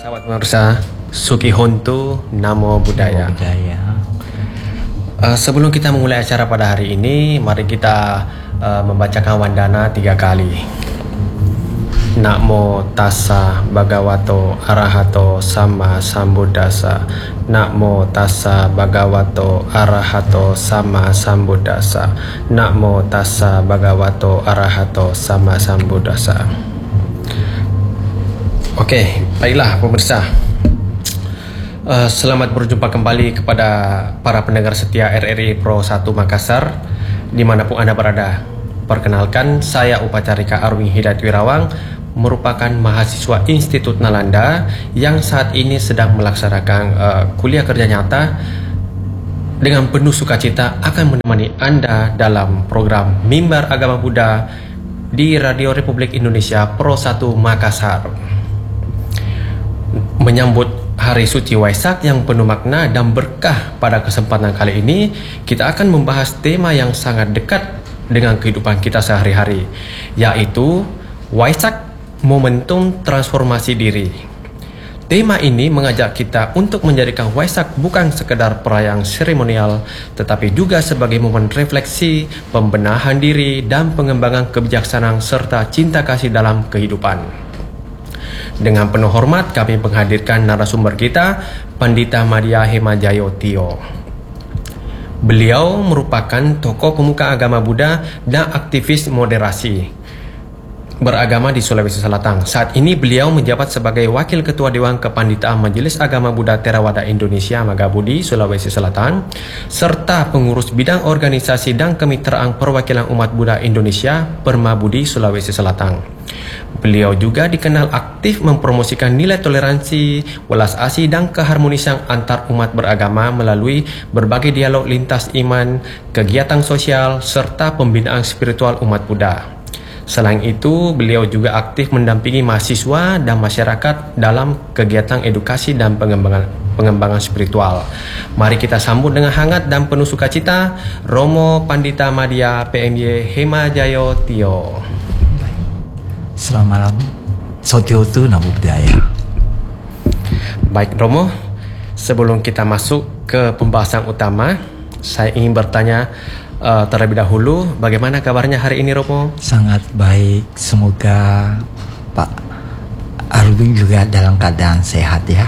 Sahabat pemirsa, Sukihontu Namo Buddhaya. Sebelum kita memulai acara pada hari ini, mari kita membacakan wandana 3 kali. Namo tassa bhagavato arahato sama sambuddhassa. Namo tassa bhagavato arahato sama sambuddhassa. Namo tassa bhagavato arahato sama sambuddhassa. Oke, baiklah pemirsa. Selamat berjumpa kembali kepada para pendengar setia RRI Pro 1 Makassar dimanapun Anda berada. Perkenalkan, saya Upacarika Arwing Hidayat Wirawang, merupakan mahasiswa Institut Nalanda yang saat ini sedang melaksanakan kuliah kerja nyata. Dengan penuh sukacita akan menemani Anda dalam program Mimbar Agama Buddha di Radio Republik Indonesia Pro 1 Makassar. Menyambut Hari Suci Waisak yang penuh makna dan berkah, pada kesempatan kali ini kita akan membahas tema yang sangat dekat dengan kehidupan kita sehari-hari, yaitu Waisak, momentum transformasi diri. Tema ini mengajak kita untuk menjadikan Waisak bukan sekedar perayaan seremonial, tetapi juga sebagai momen refleksi, pembenahan diri, dan pengembangan kebijaksanaan serta cinta kasih dalam kehidupan. Dengan penuh hormat kami menghadirkan narasumber kita, Pandita Madya Hemajayo Tio. Beliau merupakan tokoh pemuka agama Buddha dan aktivis moderasi beragama di Sulawesi Selatan. Saat ini beliau menjabat sebagai Wakil Ketua Dewan Kepanditaan Majelis Agama Buddha Theravada Indonesia Magabudi, Sulawesi Selatan, serta pengurus bidang organisasi dan kemitraan perwakilan umat Buddha Indonesia Permabudi, Sulawesi Selatan. Beliau juga dikenal aktif mempromosikan nilai toleransi, welas asih, dan keharmonisan antar umat beragama melalui berbagai dialog lintas iman, kegiatan sosial, serta pembinaan spiritual umat Buddha. Selain itu, beliau juga aktif mendampingi mahasiswa dan masyarakat dalam kegiatan edukasi dan pengembangan spiritual. Mari kita sambut dengan hangat dan penuh sukacita Romo Pandita Madya PMY Hemajayo Tio. Selamat malam, Sukihontu Namo Buddhaya. Baik Romo, sebelum kita masuk ke pembahasan utama, saya ingin bertanya terlebih dahulu, bagaimana kabarnya hari ini Romo? Sangat baik, semoga Pak Arwing juga dalam keadaan sehat ya.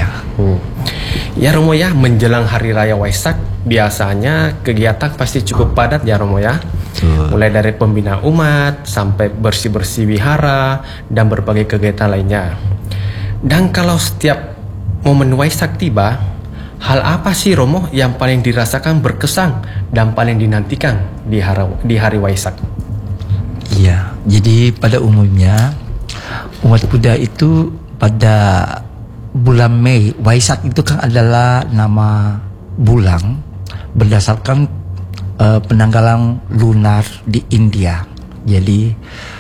Ya Romo ya, menjelang Hari Raya Waisak biasanya kegiatan pasti cukup padat ya Romo ya. Mulai dari pembinaan umat sampai bersih-bersih wihara dan berbagai kegiatan lainnya. Dan kalau setiap momen Waisak tiba, hal apa sih Romo yang paling dirasakan berkesan dan paling dinantikan di hari Waisak? Iya, jadi pada umumnya umat Buddha itu pada bulan Mei, Waisak itu kan adalah nama bulan berdasarkan penanggalan lunar di India. Jadi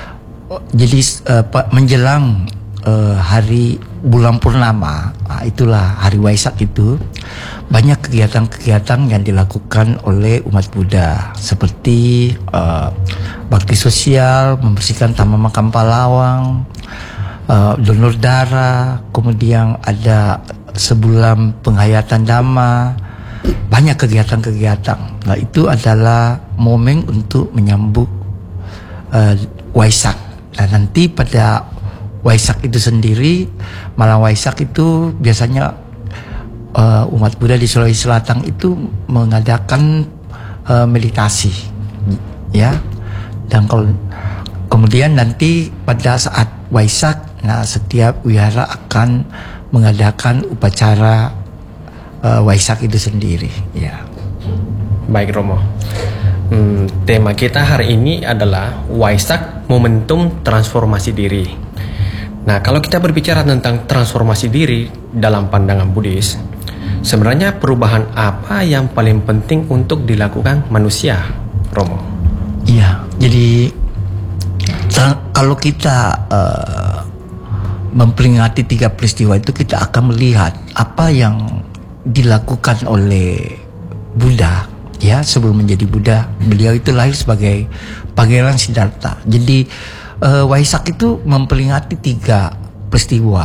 menjelang hari bulan purnama, itulah hari Waisak itu, banyak kegiatan-kegiatan yang dilakukan oleh umat Buddha seperti bakti sosial, membersihkan taman makam pahlawan, donor darah, kemudian ada sebulan penghayatan dhamma, banyak kegiatan-kegiatan. Nah, itu adalah momen untuk menyambut Waisak. Nah, nanti pada Waisak itu sendiri, malam Waisak itu biasanya umat Buddha di Sulawesi Selatan itu mengadakan meditasi, ya. Dan kemudian nanti pada saat Waisak, nah setiap wihara akan mengadakan upacara Waisak itu sendiri, ya. Baik Romo, tema kita hari ini adalah Waisak, momentum transformasi diri. Nah, kalau kita berbicara tentang transformasi diri dalam pandangan Buddhis, sebenarnya perubahan apa yang paling penting untuk dilakukan manusia, Romo? Iya, jadi kalau kita memperingati 3 peristiwa itu, kita akan melihat apa yang dilakukan oleh Buddha, ya. Sebelum menjadi Buddha, beliau itu lahir sebagai Pangeran Siddhartha. Jadi Waisak itu memperingati 3 peristiwa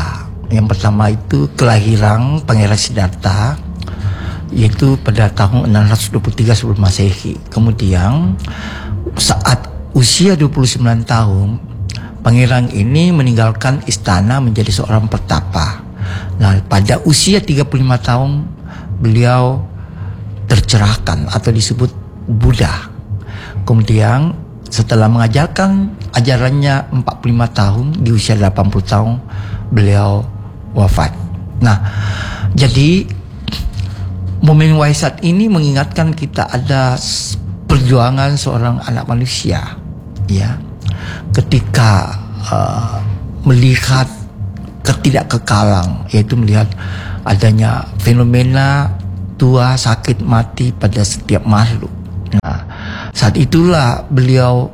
Yang pertama itu kelahiran Pangeran Siddhartha, yaitu pada tahun 623 sebelum Masehi. Kemudian saat usia 29 tahun, pangeran ini meninggalkan istana menjadi seorang pertapa. Nah, pada usia 35 tahun beliau tercerahkan atau disebut Buddha. Kemudian setelah mengajarkan ajarannya 45 tahun, di usia 80 tahun beliau wafat. Nah, jadi momen Waisak ini mengingatkan kita ada perjuangan seorang anak manusia, ya, ketika melihat ketidakkekalan, yaitu melihat adanya fenomena tua, sakit, mati pada setiap makhluk. Nah, saat itulah beliau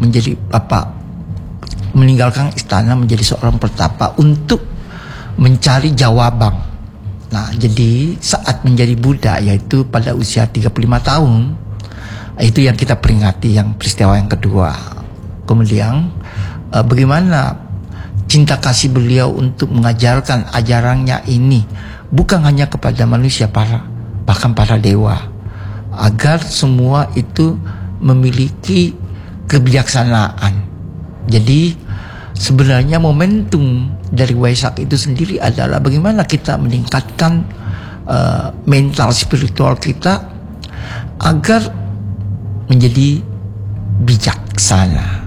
meninggalkan istana menjadi seorang pertapa untuk mencari jawaban. Nah, jadi saat menjadi Buddha, yaitu pada usia 35 tahun, itu yang kita peringati, yang peristiwa yang kedua. Kemudian bagaimana cinta kasih beliau untuk mengajarkan ajarannya ini bukan hanya kepada manusia, bahkan para dewa, agar semua itu memiliki kebijaksanaan. Jadi sebenarnya momentum dari Waisak itu sendiri adalah bagaimana kita meningkatkan mental spiritual kita agar menjadi bijaksana.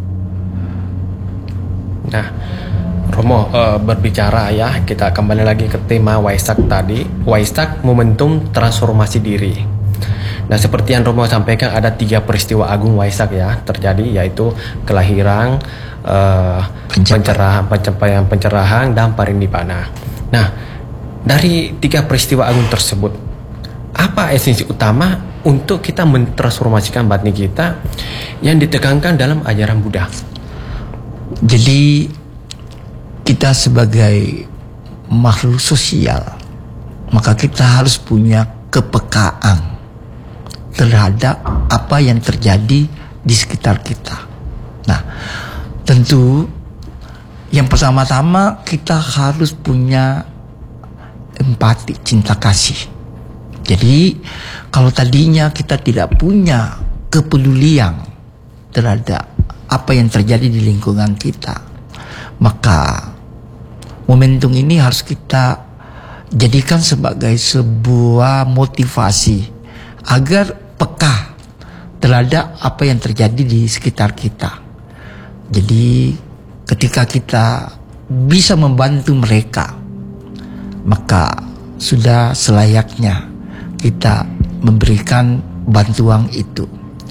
Nah, Romo, berbicara ya, kita kembali lagi ke tema Waisak tadi. Waisak momentum transformasi diri. Nah, seperti yang Romo sampaikan, ada 3 peristiwa agung Waisak ya terjadi, yaitu kelahiran, pencerahan dan parinibbana. Nah, dari 3 peristiwa agung tersebut, apa esensi utama untuk kita mentransformasikan batin kita yang ditekankan dalam ajaran Buddha? Jadi kita sebagai makhluk sosial, maka kita harus punya kepekaan terhadap apa yang terjadi di sekitar kita. Nah, tentu yang pertama-tama kita harus punya empati, cinta kasih. Jadi kalau tadinya kita tidak punya kepedulian terhadap apa yang terjadi di lingkungan kita, maka momentum ini harus kita jadikan sebagai sebuah motivasi agar peka terhadap apa yang terjadi di sekitar kita. Jadi ketika kita bisa membantu mereka, maka sudah selayaknya kita memberikan bantuan itu.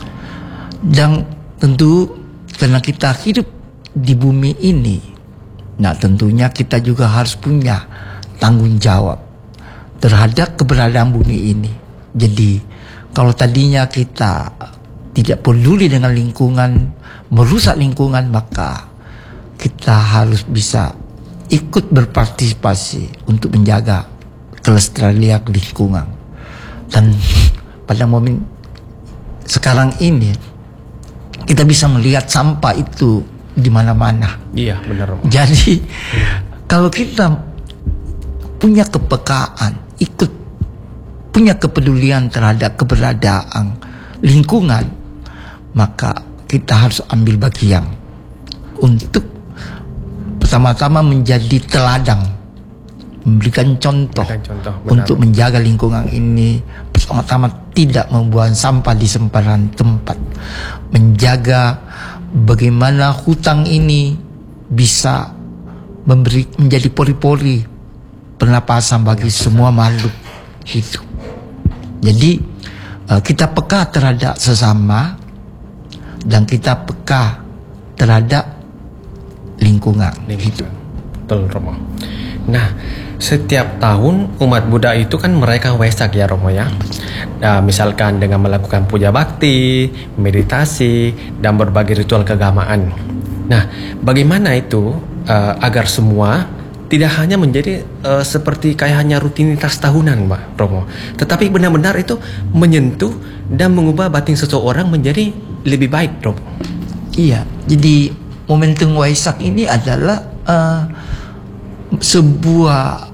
Dan tentu karena kita hidup di bumi ini, nah tentunya kita juga harus punya tanggung jawab terhadap keberadaan bumi ini. Jadi kalau tadinya kita tidak peduli dengan lingkungan, merusak lingkungan, maka kita harus bisa ikut berpartisipasi untuk menjaga kelestarian lingkungan. Dan pada momen sekarang ini kita bisa melihat sampah itu di mana-mana. Iya, benar. Jadi kalau kita punya kepekaan, ikut punya kepedulian terhadap keberadaan lingkungan, maka kita harus ambil bagian untuk pertama-tama menjadi teladan, memberikan contoh untuk menjaga lingkungan ini. Pertama-tama tidak membuang sampah di sembarang tempat, menjaga bagaimana hutan ini bisa menjadi pori-pori pernapasan bagi semua makhluk hidup. Jadi kita peka terhadap sesama dan kita peka terhadap lingkungan hidup. Betul, Romo. Nah, setiap tahun umat Buddha itu kan merayakan Waisak ya, Romo ya. Nah, misalkan dengan melakukan puja bakti, meditasi, dan berbagai ritual keagamaan. Nah, bagaimana itu agar semua tidak hanya menjadi seperti kayak hanya rutinitas tahunan, Mbak Romo, tetapi benar-benar itu menyentuh dan mengubah batin seseorang menjadi lebih baik, Romo. Iya, jadi momentum Waisak ini adalah sebuah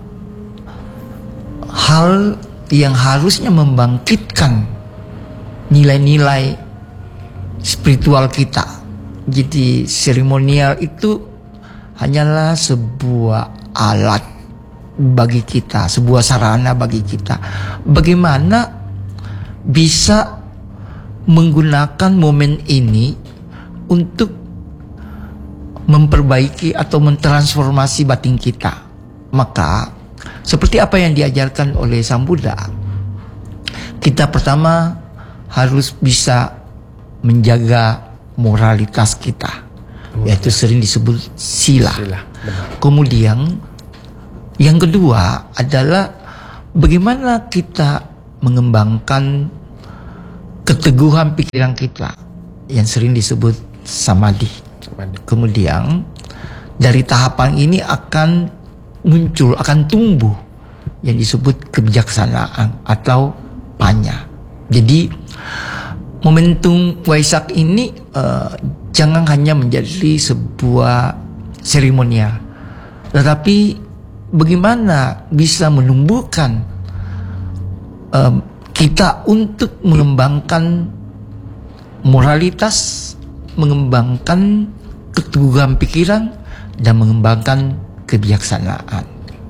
hal yang harusnya membangkitkan nilai-nilai spiritual kita. Jadi seremonial itu hanyalah sebuah alat bagi kita, sebuah sarana bagi kita. Bagaimana bisa menggunakan momen ini untuk memperbaiki atau mentransformasi batin kita. Maka seperti apa yang diajarkan oleh Sang Buddha, kita pertama harus bisa menjaga moralitas kita, yaitu sering disebut sila. Kemudian yang kedua adalah bagaimana kita mengembangkan keteguhan pikiran kita, yang sering disebut samadhi. Kemudian dari tahapan ini akan muncul, akan tumbuh yang disebut kebijaksanaan atau panya. Jadi momentum Waisak ini jangan hanya menjadi sebuah seremonial, tetapi bagaimana bisa menumbuhkan kita untuk mengembangkan moralitas, mengembangkan keteguhan pikiran, dan mengembangkan kebijaksanaan.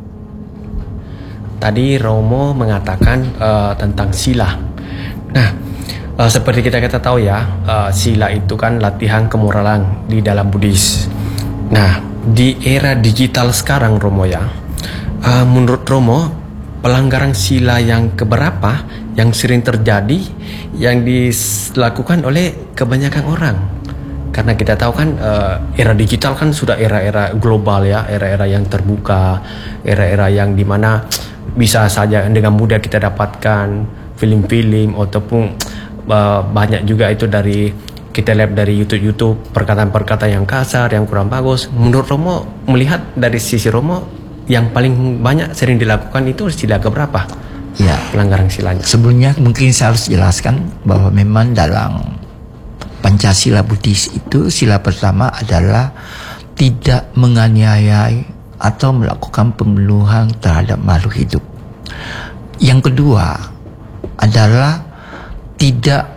Tadi Romo mengatakan tentang sila. Nah, seperti kita tahu ya, sila itu kan latihan kemoralan di dalam Buddhis. Nah, di era digital sekarang Romo ya, menurut Romo pelanggaran sila yang keberapa yang sering terjadi yang dilakukan oleh kebanyakan orang? Karena kita tahu kan era digital kan sudah era-era global ya, era-era yang terbuka, era-era yang dimana bisa saja dengan mudah kita dapatkan film-film ataupun banyak juga itu dari kita lihat dari YouTube perkataan-perkataan yang kasar, yang kurang bagus. Menurut Romo, melihat dari sisi Romo, yang paling banyak sering dilakukan itu sila keberapa? Ya, pelanggaran silanya. Sebelumnya mungkin saya harus jelaskan bahwa memang dalam Pancasila Buddhis itu sila pertama adalah tidak menganiayai atau melakukan pembunuhan terhadap makhluk hidup. Yang kedua adalah tidak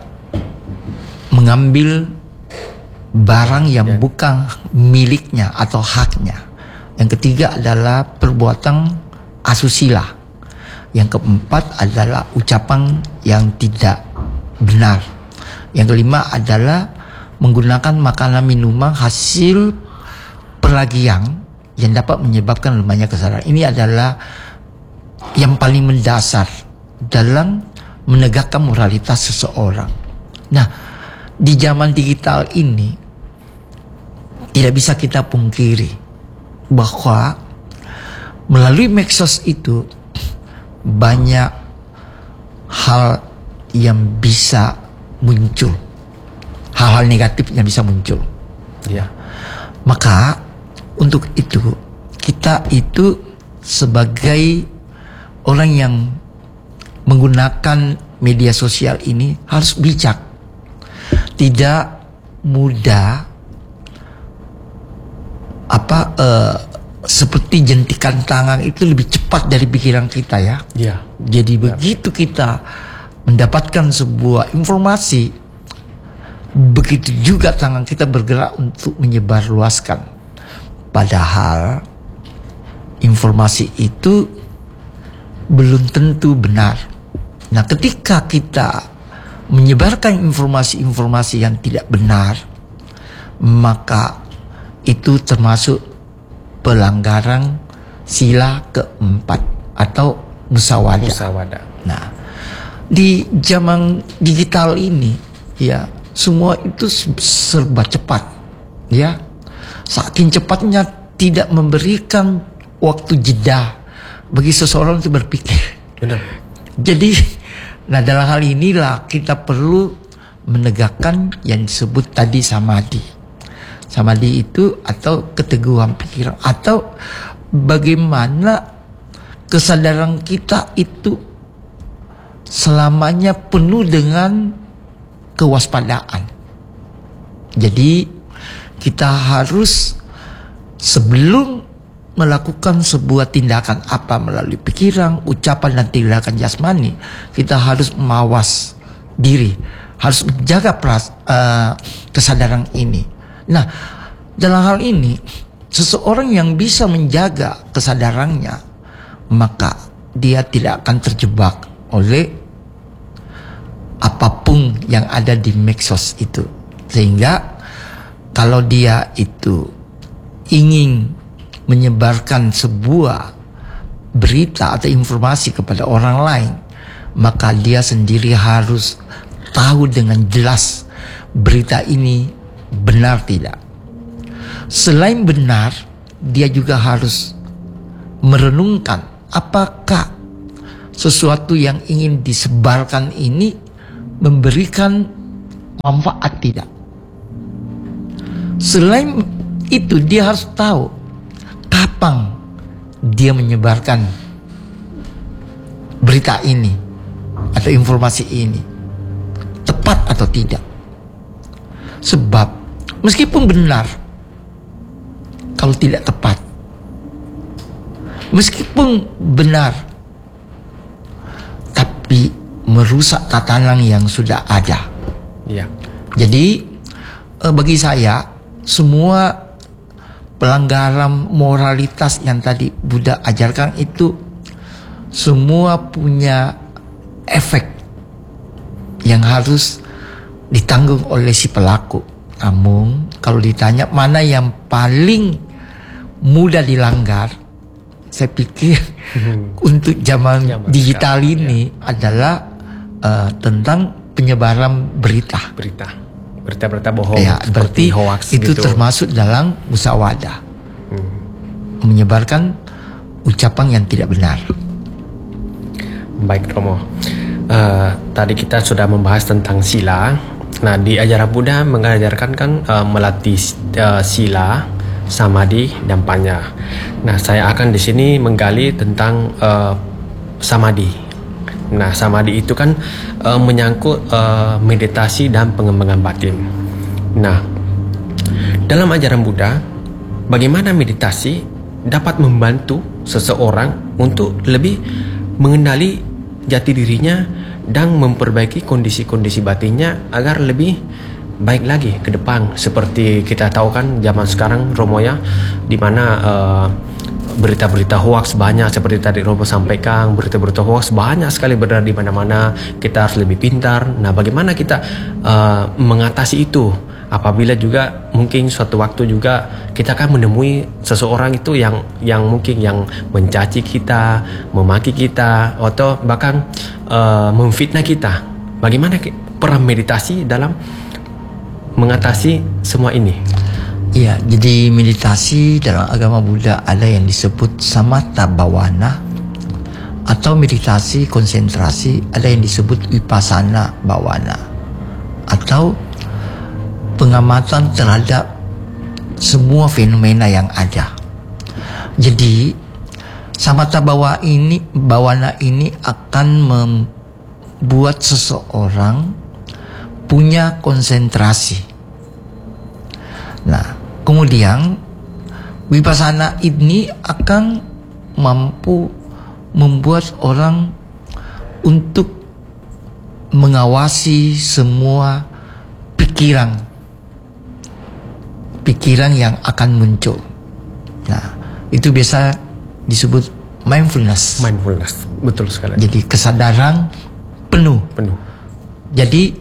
mengambil barang yang bukan miliknya atau haknya. Yang ketiga adalah perbuatan asusila. Yang keempat adalah ucapan yang tidak benar. Yang kelima adalah menggunakan makanan minuman hasil pelagian yang dapat menyebabkan lemahnya kesadaran. Ini adalah yang paling mendasar dalam menegakkan moralitas seseorang. Nah, di zaman digital ini tidak bisa kita pungkiri bahwa melalui medsos itu banyak hal yang bisa muncul, hal-hal negatif yang bisa muncul. Ya. Maka untuk itu kita itu sebagai orang yang menggunakan media sosial ini harus bijak, tidak mudah seperti jentikan tangan itu lebih cepat dari pikiran kita ya. Ya. Jadi begitu kita mendapatkan sebuah informasi, begitu juga tangan kita bergerak untuk menyebarluaskan. Padahal informasi itu belum tentu benar. Nah, ketika kita menyebarkan informasi-informasi yang tidak benar, maka itu termasuk pelanggaran sila keempat atau musawadah. Nah, di zaman digital ini ya, semua itu serba cepat ya. Saking cepatnya tidak memberikan waktu jeda bagi seseorang untuk berpikir. Benar. Jadi, nah dalam hal inilah kita perlu menegakkan yang disebut tadi samadhi. Samadhi itu atau keteguhan pikiran, atau bagaimana kesadaran kita itu selamanya penuh dengan kewaspadaan. Jadi kita harus sebelum melakukan sebuah tindakan apa melalui pikiran, ucapan dan tindakan jasmani, kita harus mawas diri, harus menjaga kesadaran ini. Nah, dalam hal ini seseorang yang bisa menjaga kesadarannya, maka dia tidak akan terjebak oleh apapun yang ada di medsos itu. Sehingga kalau dia itu ingin menyebarkan sebuah berita atau informasi kepada orang lain, maka dia sendiri harus tahu dengan jelas berita ini benar tidak. Selain benar, dia juga harus merenungkan apakah sesuatu yang ingin disebarkan ini memberikan manfaat tidak. Selain itu, dia harus tahu kapan dia menyebarkan berita ini atau informasi ini, tepat atau tidak. Sebab meskipun benar, kalau tidak tepat, meskipun benar, tapi merusak tatanan yang sudah ada. Ya. Jadi bagi saya, semua pelanggaran moralitas yang tadi Buddha ajarkan itu semua punya efek yang harus ditanggung oleh si pelaku. Namun kalau ditanya mana yang paling mudah dilanggar, saya pikir untuk zaman digital sekarang, ini adalah tentang penyebaran berita-berita bohong, ya, berarti hoax itu gitu. Termasuk dalam musyawadah, menyebarkan ucapan yang tidak benar. Baik Romo, tadi kita sudah membahas tentang sila. Nah, di ajaran Buddha mengajarkan kan melatih sila, samadhi dan panya. Nah, saya akan di sini menggali tentang samadhi. Nah, samadhi itu kan menyangkut meditasi dan pengembangan batin. Nah, dalam ajaran Buddha, bagaimana meditasi dapat membantu seseorang untuk lebih mengenali jati dirinya dan memperbaiki kondisi-kondisi batinnya agar lebih baik lagi ke depan. Seperti kita tahu kan zaman sekarang Romo ya, di mana berita-berita hoax banyak, seperti tadi Romo sampaikan, berita-berita hoax banyak sekali beredar di mana-mana. Kita harus lebih pintar. Nah, bagaimana kita mengatasi itu? Apabila juga mungkin suatu waktu juga kita akan menemui seseorang itu yang mungkin yang mencaci kita, memaki kita, atau bahkan memfitnah kita. Bagaimana peran meditasi dalam mengatasi semua ini? Iya, jadi meditasi dalam agama Buddha ada yang disebut samatha bhavana atau meditasi konsentrasi, ada yang disebut vipassana bhavana atau pengamatan terhadap semua fenomena yang ada. Jadi samatha bhavana ini akan membuat seseorang punya konsentrasi. Nah, kemudian vipassana ini akan mampu membuat orang untuk mengawasi semua pikiran yang akan muncul. Nah, itu biasa disebut mindfulness. Mindfulness, betul sekali. Jadi kesadaran penuh. Jadi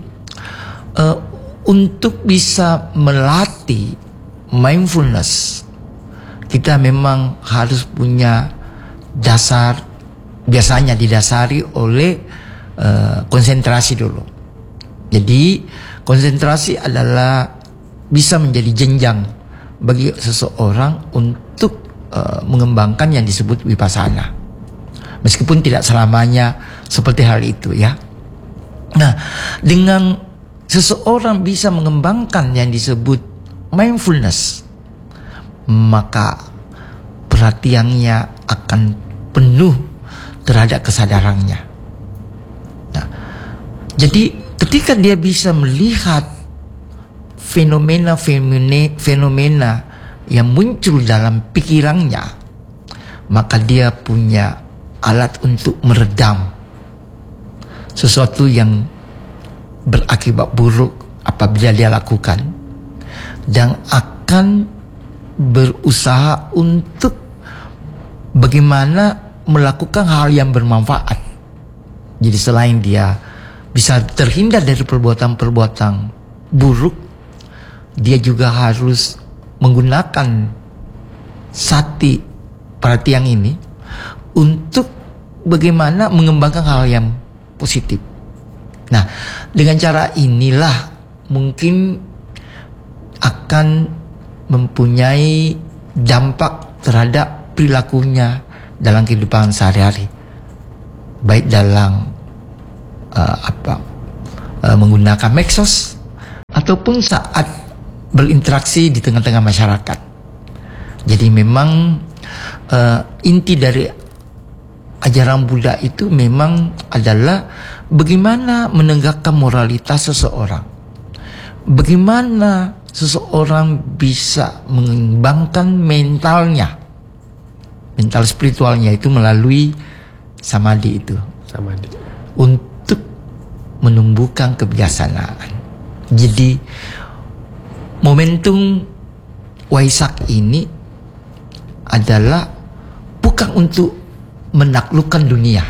untuk bisa melatih mindfulness, kita memang harus punya dasar, biasanya didasari oleh konsentrasi dulu. Jadi konsentrasi adalah bisa menjadi jenjang bagi seseorang untuk mengembangkan yang disebut vipassana. Meskipun tidak selamanya seperti hal itu ya. Nah, dengan seseorang bisa mengembangkan yang disebut mindfulness, maka perhatiannya akan penuh terhadap kesadarannya. Nah, jadi ketika dia bisa melihat fenomena yang muncul dalam pikirannya, maka dia punya alat untuk meredam sesuatu yang berakibat buruk apabila dia lakukan, dan akan berusaha untuk bagaimana melakukan hal yang bermanfaat. Jadi selain dia bisa terhindar dari perbuatan-perbuatan buruk, dia juga harus menggunakan sati para tiang ini untuk bagaimana mengembangkan hal yang positif. Nah, dengan cara inilah mungkin akan mempunyai dampak terhadap perilakunya dalam kehidupan sehari-hari, baik dalam menggunakan medsos ataupun saat berinteraksi di tengah-tengah masyarakat. Jadi memang inti dari ajaran Buddha itu memang adalah bagaimana menegakkan moralitas seseorang, bagaimana seseorang bisa mengembangkan mental spiritualnya itu melalui samadhi itu, untuk menumbuhkan kebijaksanaan. Jadi momentum Waisak ini adalah bukan untuk menaklukkan dunia,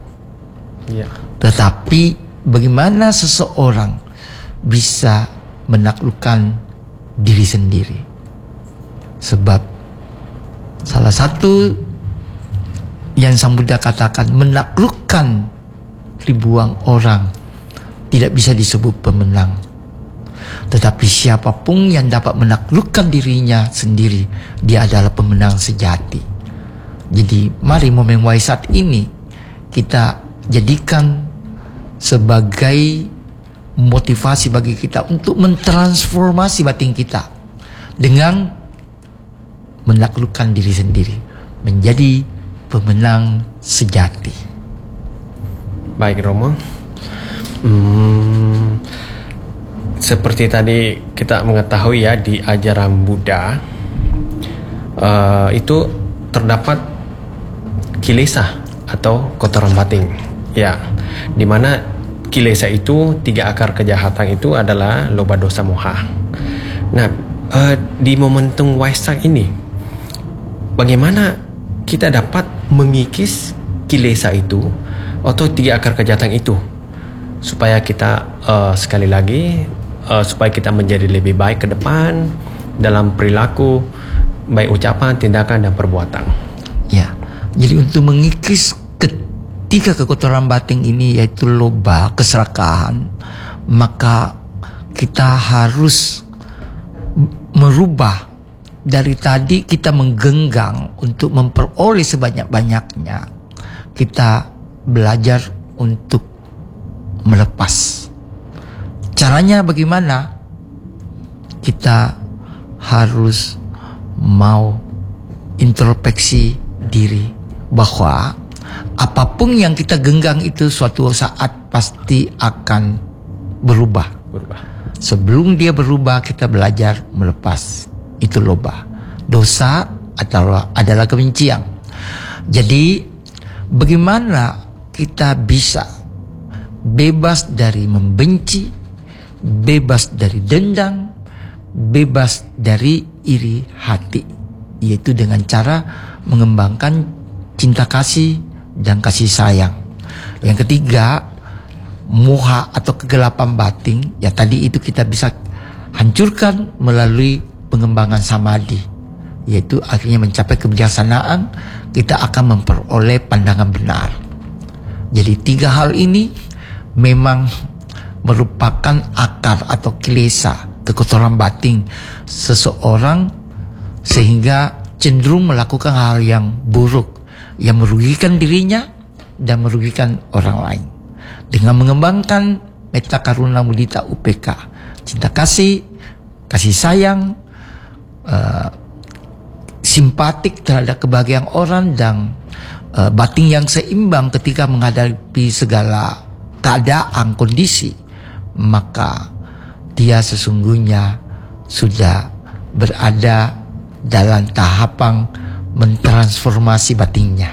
tetapi bagaimana seseorang bisa menaklukkan diri sendiri. Sebab salah satu yang Sang Buddha katakan, menaklukkan ribuan orang tidak bisa disebut pemenang, tetapi siapapun yang dapat menaklukkan dirinya sendiri, dia adalah pemenang sejati. Jadi mari momen Waisak ini kita jadikan sebagai motivasi bagi kita untuk mentransformasi batin kita dengan menaklukkan diri sendiri menjadi pemenang sejati. Baik Romo, seperti tadi kita mengetahui ya, di ajaran Buddha itu terdapat kilesa atau kotoran batin, ya, dimana kilesa itu 3 akar kejahatan itu adalah loba, dosa, moha. Nah, di momentum Waisak ini, bagaimana kita dapat mengikis kilesa itu atau 3 akar kejahatan itu, supaya kita sekali lagi supaya kita menjadi lebih baik ke depan dalam perilaku, baik ucapan, tindakan, dan perbuatan. Ya, jadi untuk mengikis ketiga kekotoran batin ini, yaitu loba, keserakahan, maka kita harus merubah dari tadi kita menggenggam untuk memperoleh sebanyak-banyaknya. Kita belajar untuk melepas. Caranya bagaimana? Kita harus mau introspeksi diri bahwa apapun yang kita genggam itu suatu saat pasti akan berubah. Sebelum dia berubah, kita belajar melepas. Itu loba. Dosa adalah kebencian. Jadi bagaimana kita bisa bebas dari membenci, bebas dari dendam, bebas dari iri hati, yaitu dengan cara mengembangkan cinta kasih dan kasih sayang. Yang ketiga, moha atau kegelapan batin, ya tadi itu kita bisa hancurkan melalui pengembangan samadhi, yaitu akhirnya mencapai kebijaksanaan, kita akan memperoleh pandangan benar. Jadi 3 hal ini memang merupakan akar atau kilesa, kekotoran batin seseorang, sehingga cenderung melakukan hal yang buruk yang merugikan dirinya dan merugikan orang lain. Dengan mengembangkan metta karuna mudita UPK, cinta kasih, kasih sayang, simpatik terhadap kebahagiaan orang, dan batin yang seimbang ketika menghadapi segala keadaan, kondisi, maka dia sesungguhnya sudah berada dalam tahapan mentransformasi batinnya.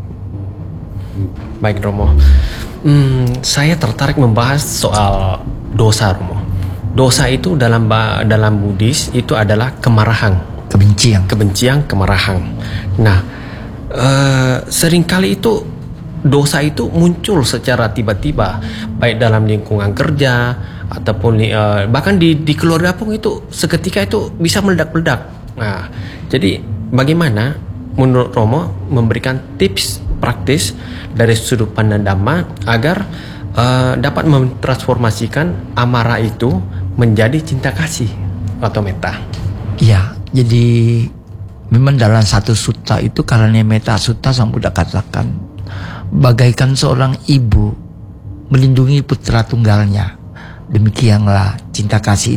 Baik Romo, saya tertarik membahas soal dosa Romo. Dosa itu dalam Buddhis itu adalah kemarahan, kebencian, kemarahan. Nah, seringkali itu dosa itu muncul secara tiba-tiba, baik dalam lingkungan kerja ataupun bahkan di keluarga pun itu seketika itu bisa meledak-ledak. Nah, jadi bagaimana menurut Romo memberikan tips praktis dari sudut pandang Dhamma agar dapat mentransformasikan amarah itu menjadi cinta kasih atau metta? Ya, jadi memang dalam satu sutta itu karena metta sutta Sang Buddha katakan bagaikan seorang ibu melindungi putra tunggalnya, demikianlah cinta kasih